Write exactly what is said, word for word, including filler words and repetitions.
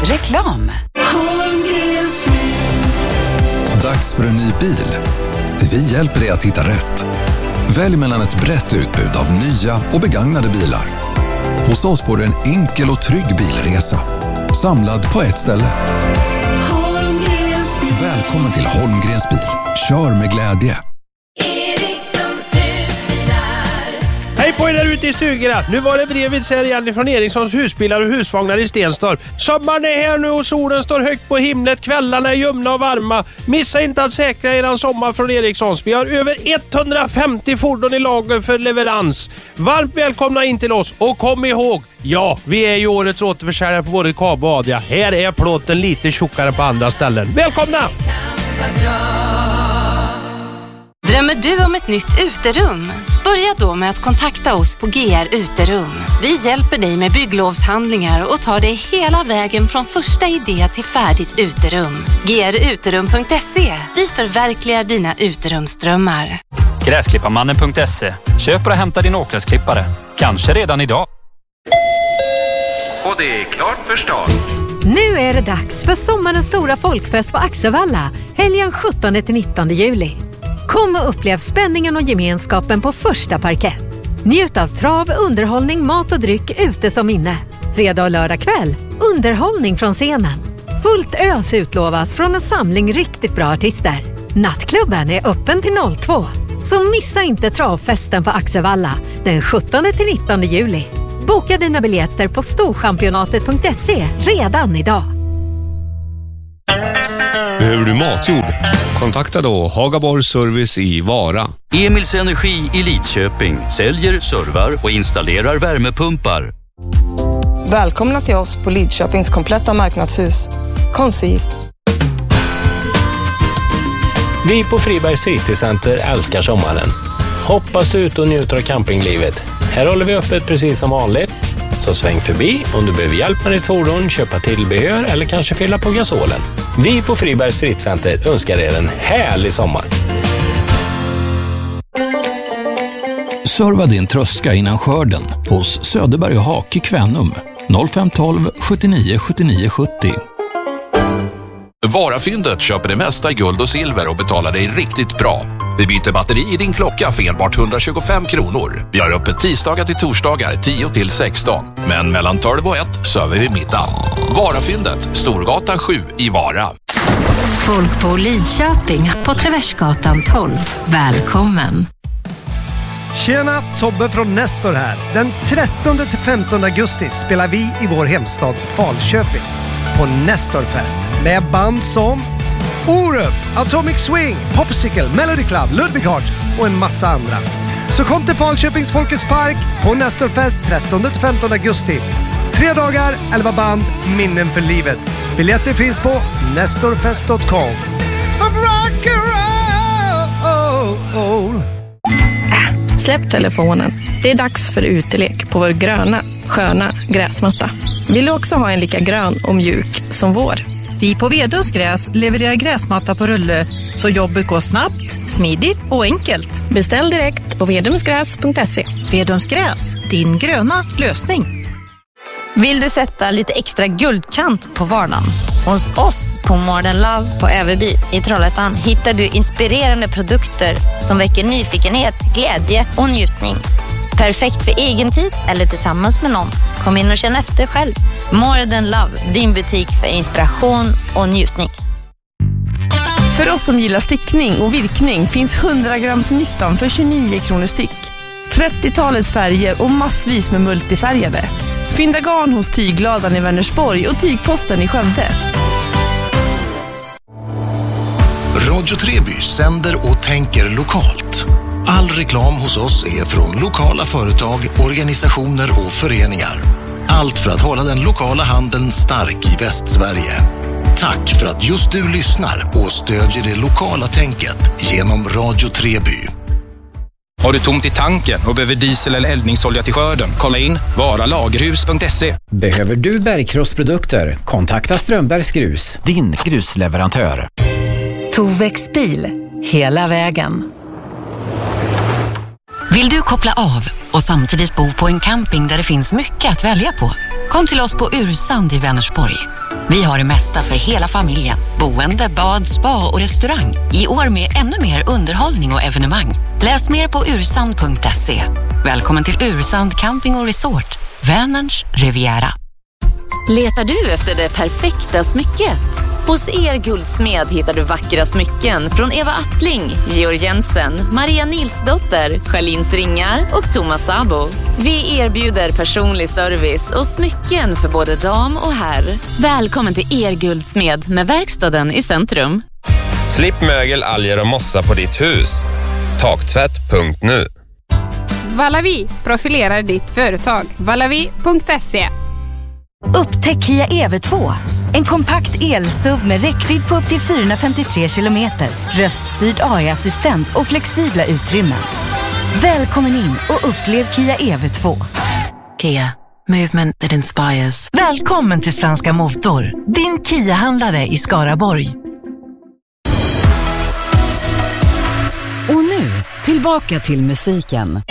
Reklam. Dags för en ny bil. Vi hjälper dig att hitta rätt. Välj mellan ett brett utbud av nya och begagnade bilar. Hos oss får du en enkel och trygg bilresa. Samlad på ett ställe. Välkommen till Holmgrens bil. Kör med glädje. Hej på er där ute i stugorna. Nu var det brevet här igen från Erikssons husbilar och husvagnar i Stenstorp. Sommaren är här nu och solen står högt på himlet. Kvällarna är ljumna och varma. Missa inte att säkra eran sommar från Erikssons. Vi har över etthundrafemtio fordon i lager för leverans. Varmt välkomna in till oss. Och kom ihåg, ja, vi är ju årets återförsäljare på både Kabo och Adria. Här är plåten lite tjockare på andra ställen. Välkomna! Drömmer du om ett nytt uterum? Börja då med att kontakta oss på G R Uterum. Vi hjälper dig med bygglovshandlingar och tar dig hela vägen från första idé till färdigt uterum. G R uterum punkt se. Vi förverkligar dina uterumsdrömmar. Gräsklipparmannen punkt se. Köp och hämta din åkgräsklippare. Kanske redan idag. Och det är klart för start. Nu är det dags för sommarens stora folkfest på Axevalla. Helgen sjuttonde till nittonde juli. Kom och upplev spänningen och gemenskapen på första parkett. Njut av trav, underhållning, mat och dryck ute som inne. Fredag och lördag kväll, underhållning från scenen. Fullt ös utlovas från en samling riktigt bra artister. Nattklubben är öppen till noll två. Så missa inte travfesten på Axevalla den sjuttonde till nittonde juli. Boka dina biljetter på storchampionatet punkt se redan idag. Behöver du matjord? Kontakta då Hagaborg Service i Vara. Emils Energi i Lidköping säljer, servar och installerar värmepumpar. Välkomna till oss på Lidköpings kompletta marknadshus. Koncept. Vi på Fribergs fritidscenter älskar sommaren. Hoppas du ut och njuter av campinglivet. Här håller vi öppet precis som vanligt. Så sväng förbi om du behöver hjälp med ditt fordon, köpa tillbehör eller kanske fylla på gasolen. Vi på Fribergs fritidscenter önskar er en härlig sommar. Serva din tröska innan skörden hos Söderberg och Hake Kvänum noll fem ett två sjuttionio sjuttionio sjuttio. Varafyndet köper det mesta i guld och silver och betalar dig riktigt bra. Vi byter batteri i din klocka för enbart hundratjugofem kronor. Vi har öppet tisdagar till torsdagar tio till sexton. Men mellan tolv och ett söver vi middag. Varafyndet, Storgatan sju i Vara. Folk på Lidköping på Traversgatan tolv. Välkommen! Tjena, Tobbe från Nestor här. Den trettonde till femtonde augusti spelar vi i vår hemstad Falköping på Nestorfest med band som Orup, Atomic Swing, Popsicle, Melody Club, Ludwig Hart och en massa andra. Så kom till Falköpings Folkets Park på Nestorfest trettonde till femtonde augusti. Tre dagar, elva band, minnen för livet. Biljetter finns på nestorfest punkt com. Rock and roll. Äh, släpp telefonen. Det är dags för utelek på vår gröna, sköna gräsmatta. Vill du också ha en lika grön och mjuk som vår? Vi på Vedums gräs levererar gräsmatta på rulle så jobbet går snabbt, smidigt och enkelt. Beställ direkt på vedumsgräs punkt se. Vedums gräs, din gröna lösning. Vill du sätta lite extra guldkant på vardagen? Hos oss på Modern Love på Överby i Trollhättan hittar du inspirerande produkter som väcker nyfikenhet, glädje och njutning. Perfekt för egen tid eller tillsammans med någon. Kom in och känn efter själv. Modern Love, din butik för inspiration och njutning. För oss som gillar stickning och virkning finns hundra grams nystan för tjugonio kronor styck. trettiotalets färger och massvis med multifärgade. Fynda garn hos Tygladan i Vänersborg och Tygposten i Skövde. Radio Treby sänder och tänker lokalt. All reklam hos oss är från lokala företag, organisationer och föreningar. Allt för att hålla den lokala handeln stark i Västsverige. Tack för att just du lyssnar och stödjer det lokala tänket genom Radio Treby. Har du tomt i tanken och behöver diesel eller eldningsolja till skörden? Kolla in vara lagerhus punkt se. Behöver du bergkrossprodukter? Kontakta Strömbergs Grus, din grusleverantör. Tovex bil, hela vägen. Vill du koppla av och samtidigt bo på en camping där det finns mycket att välja på? Kom till oss på Ursand i Vänersborg. Vi har det mesta för hela familjen. Boende, bad, spa och restaurang. I år med ännu mer underhållning och evenemang. Läs mer på ursand punkt se. Välkommen till Ursand Camping och Resort. Vänerns Riviera. Letar du efter det perfekta smycket? Hos Er Guldsmed hittar du vackra smycken från Eva Attling, Georg Jensen, Maria Nilsdotter, Charlins Ringar och Thomas Sabo. Vi erbjuder personlig service och smycken för både dam och herr. Välkommen till Er Guldsmed med verkstaden i centrum. Slipp mögel, alger och mossa på ditt hus. Taktvätt punkt nu. Valavi profilerar ditt företag. Valavi punkt se. Upptäck Kia E V två. En kompakt el-S U V med räckvidd på upp till fyrahundrafemtiotre kilometer. Röststyrd A I-assistent och flexibla utrymmen. Välkommen in och upplev Kia E V två. Kia. Movement that inspires. Välkommen till Svenska Motor. Din Kia-handlare i Skaraborg. Och nu, tillbaka till musiken.